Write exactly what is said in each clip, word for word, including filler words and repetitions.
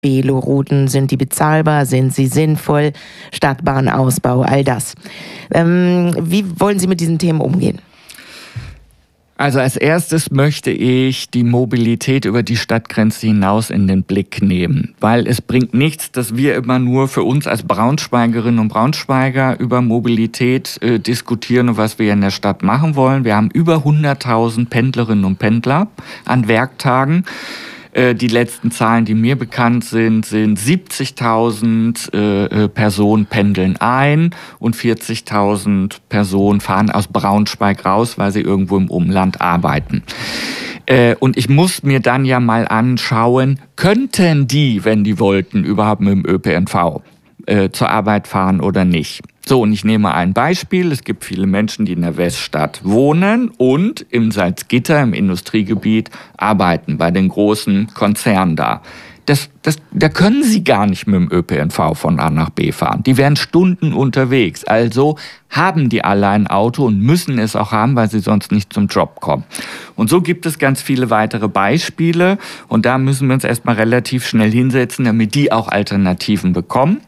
Velorouten, sind die bezahlbar, sind sie sinnvoll, Stadtbahnausbau, all das. Ähm, wie wollen Sie mit diesen Themen umgehen? Also als erstes möchte ich die Mobilität über die Stadtgrenze hinaus in den Blick nehmen, weil es bringt nichts, dass wir immer nur für uns als Braunschweigerinnen und Braunschweiger über Mobilität äh, diskutieren und was wir in der Stadt machen wollen. Wir haben über hunderttausend Pendlerinnen und Pendler an Werktagen. Die letzten Zahlen, die mir bekannt sind, sind siebzigtausend äh, Personen pendeln ein und vierzigtausend Personen fahren aus Braunschweig raus, weil sie irgendwo im Umland arbeiten. Äh, und ich muss mir dann ja mal anschauen, könnten die, wenn die wollten, überhaupt mit dem Ö P N V äh, zur Arbeit fahren oder nicht? So, und ich nehme ein Beispiel. Es gibt viele Menschen, die in der Weststadt wohnen und im Salzgitter, im Industriegebiet, arbeiten, bei den großen Konzernen da. Das, das, da können sie gar nicht mit dem Ö P N V von A nach B fahren. Die wären Stunden unterwegs. Also haben die alle ein Auto und müssen es auch haben, weil sie sonst nicht zum Job kommen. Und so gibt es ganz viele weitere Beispiele. Und da müssen wir uns erstmal relativ schnell hinsetzen, damit die auch Alternativen bekommen.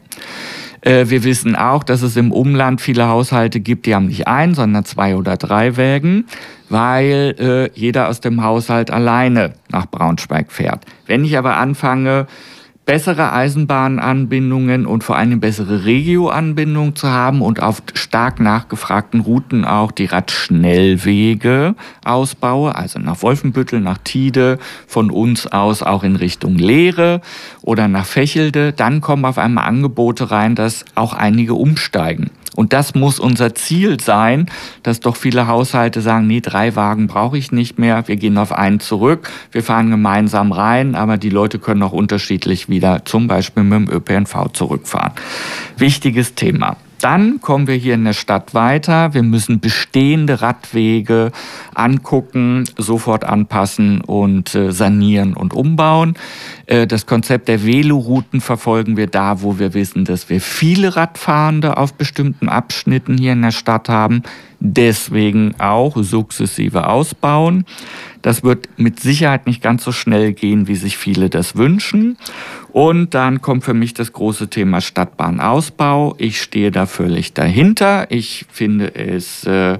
Wir wissen auch, dass es im Umland viele Haushalte gibt, die haben nicht ein, sondern zwei oder drei Wägen, weil äh, jeder aus dem Haushalt alleine nach Braunschweig fährt. Wenn ich aber anfange, bessere Eisenbahnanbindungen und vor allem bessere Regio-Anbindung zu haben und auf stark nachgefragten Routen auch die Radschnellwege ausbaue, also nach Wolfenbüttel, nach Thiede, von uns aus auch in Richtung Lehre oder nach Vechelde, dann kommen auf einmal Angebote rein, dass auch einige umsteigen. Und das muss unser Ziel sein, dass doch viele Haushalte sagen, nee, drei Wagen brauche ich nicht mehr, wir gehen auf einen zurück, wir fahren gemeinsam rein, aber die Leute können auch unterschiedlich wieder zum Beispiel mit dem Ö P N V zurückfahren. Wichtiges Thema. Dann kommen wir hier in der Stadt weiter. Wir müssen bestehende Radwege angucken, sofort anpassen und äh, sanieren und umbauen. Äh, das Konzept der Velorouten verfolgen wir da, wo wir wissen, dass wir viele Radfahrende auf bestimmten Abschnitten hier in der Stadt haben. Deswegen auch sukzessive ausbauen. Das wird mit Sicherheit nicht ganz so schnell gehen, wie sich viele das wünschen. Und dann kommt für mich das große Thema Stadtbahnausbau. Ich stehe da völlig dahinter. Ich finde es äh,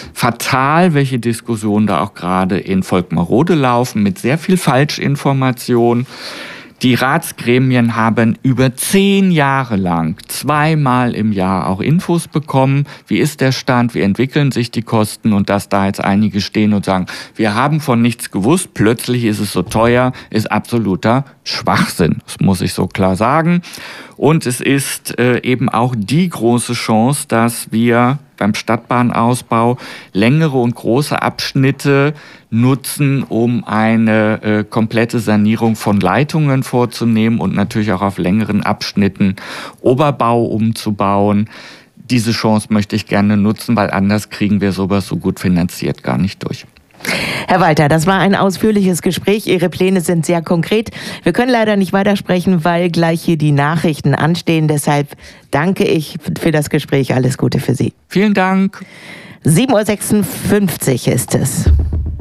fatal, welche Diskussionen da auch gerade in Volkmarode laufen, mit sehr viel Falschinformation. Die Ratsgremien haben über zehn Jahre lang zweimal im Jahr auch Infos bekommen. Wie ist der Stand? Wie entwickeln sich die Kosten? Und dass da jetzt einige stehen und sagen, wir haben von nichts gewusst, plötzlich ist es so teuer, ist absoluter Schwachsinn. Das muss ich so klar sagen. Und es ist äh, eben auch die große Chance, dass wir beim Stadtbahnausbau längere und große Abschnitte nutzen, um eine äh, komplette Sanierung von Leitungen vorzunehmen und natürlich auch auf längeren Abschnitten Oberbau umzubauen. Diese Chance möchte ich gerne nutzen, weil anders kriegen wir sowas so gut finanziert gar nicht durch. Herr Walter, das war ein ausführliches Gespräch. Ihre Pläne sind sehr konkret. Wir können leider nicht weitersprechen, weil gleich hier die Nachrichten anstehen. Deshalb danke ich für das Gespräch. Alles Gute für Sie. Vielen Dank. sieben Uhr sechsundfünfzig ist es.